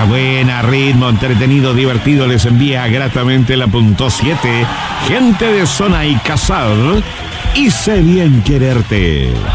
música buena, ritmo entretenido, divertido, les envía gratamente la punto 7. Gente de Zona y Casal, y sé bien quererte.